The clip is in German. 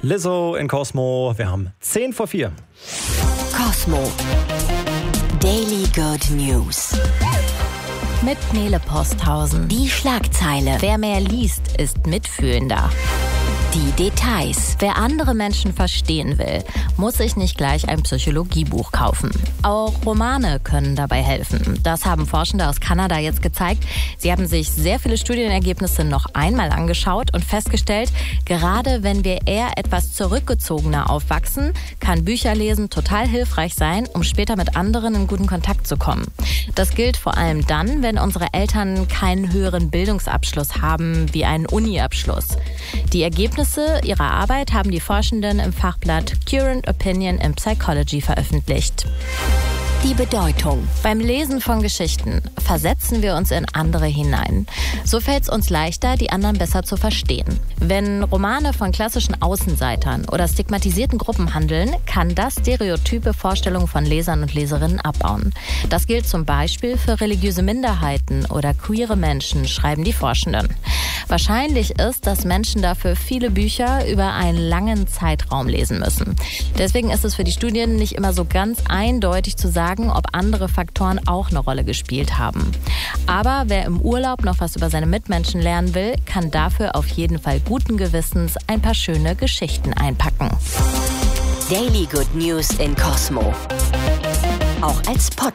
Lizzo in Cosmo. Wir haben 10 vor 4. Cosmo. Daily Good News. Mit Nele Posthausen. Die Schlagzeile. Wer mehr liest, ist mitfühlender. Die Details. Wer andere Menschen verstehen will, muss sich nicht gleich ein Psychologiebuch kaufen. Auch Romane können dabei helfen. Das haben Forschende aus Kanada jetzt gezeigt. Sie haben sich sehr viele Studienergebnisse noch einmal angeschaut und festgestellt, gerade wenn wir eher etwas zurückgezogener aufwachsen, kann Bücherlesen total hilfreich sein, um später mit anderen in guten Kontakt zu kommen. Das gilt vor allem dann, wenn unsere Eltern keinen höheren Bildungsabschluss haben, wie einen Uni-Abschluss. Die Ergebnisse ihrer Arbeit haben die Forschenden im Fachblatt Current Opinion in Psychology veröffentlicht. Die Bedeutung. Beim Lesen von Geschichten versetzen wir uns in andere hinein. So fällt es uns leichter, die anderen besser zu verstehen. Wenn Romane von klassischen Außenseitern oder stigmatisierten Gruppen handeln, kann das stereotype Vorstellungen von Lesern und Leserinnen abbauen. Das gilt zum Beispiel für religiöse Minderheiten oder queere Menschen, schreiben die Forschenden. Wahrscheinlich ist, dass Menschen dafür viele Bücher über einen langen Zeitraum lesen müssen. Deswegen ist es für die Studien nicht immer so ganz eindeutig zu sagen, ob andere Faktoren auch eine Rolle gespielt haben. Aber wer im Urlaub noch was über seine Mitmenschen lernen will, kann dafür auf jeden Fall guten Gewissens ein paar schöne Geschichten einpacken. Daily Good News in Cosmo. Auch als Podcast.